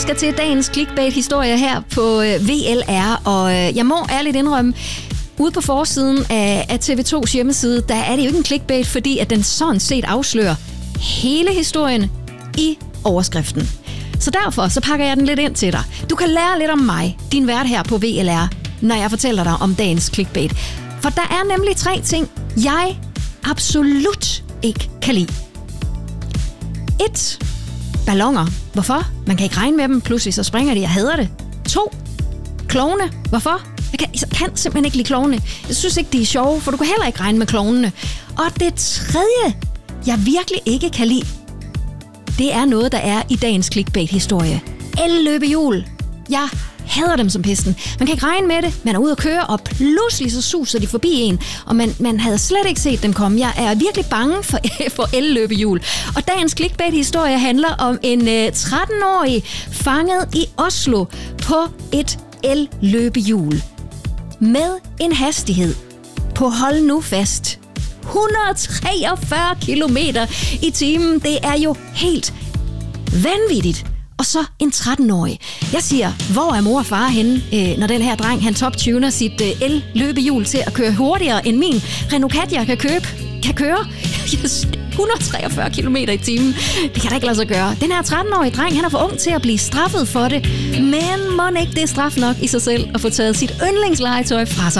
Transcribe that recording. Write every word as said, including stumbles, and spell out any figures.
skal til dagens clickbait-historie her på øh, V L R, og øh, jeg må ærligt indrømme, ude på forsiden af, af T V to's hjemmeside, der er det jo ikke en clickbait, fordi at den sådan set afslører hele historien i overskriften. Så derfor så pakker jeg den lidt ind til dig. Du kan lære lidt om mig, din vært her på V L R, når jeg fortæller dig om dagens clickbait. For der er nemlig tre ting, jeg absolut ikke kan lide. et. Balloner. Hvorfor? Man kan ikke regne med dem. Pludselig så springer de. Jeg hader det. to. Klovne. Hvorfor? Jeg kan, jeg kan simpelthen ikke lide klovne. Jeg synes ikke, de er sjove, for du kan heller ikke regne med klovnene. Og det tredje, jeg virkelig ikke kan lide, det er noget, der er i dagens clickbait-historie. El-løbehjul. Jeg hader dem som pesten. Man kan ikke regne med det. Man er ude at køre, og pludselig så suser de forbi en, og man, man havde slet ikke set dem komme. Jeg er virkelig bange for, for el-løbehjul. Og dagens clickbait-historie handler om en øh, tretten-årig fanget i Oslo på et el-løbehjul. Med en hastighed på, hold nu fast, et hundrede og treogfyrre kilometer i timen. Det er jo helt vanvittigt. Og så en tretten-årig. Jeg siger, hvor er mor og far henne, øh, når den her dreng, han top-tuner sit øh, el-løbehjul til at køre hurtigere, end min Renault Kadjar kan, købe, kan køre? et hundrede og treogfyrre kilometer i timen. Det kan da ikke lade sig gøre. Den her tretten-årige dreng, han er for ung til at blive straffet for det. Men må ikke det er straf nok i sig selv at få taget sit yndlingslegetøj fra sig.